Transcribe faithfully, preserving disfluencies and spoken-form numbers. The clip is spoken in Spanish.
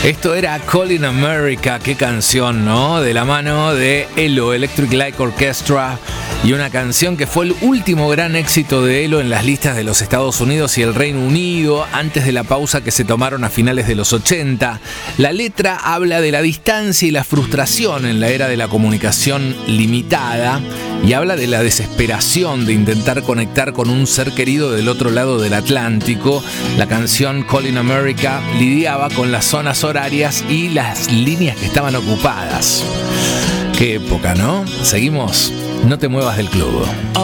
Esto era Calling America, qué canción, ¿no? De la mano de Elo, Electric Light Orchestra, y una canción que fue el último gran éxito de Elo en las listas de los Estados Unidos y el Reino Unido antes de la pausa que se tomaron a finales de los ochenta. La letra habla de la distancia y la frustración en la era de la comunicación limitada y habla de la desesperación de intentar conectar con un ser querido del otro lado del Atlántico. La canción Calling America lidiaba con las zonas horarias y las líneas que estaban ocupadas. Qué época, ¿no? Seguimos. No te muevas del club.